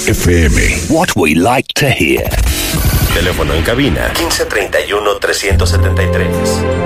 FM. What we like to hear. Teléfono en cabina 1531-373.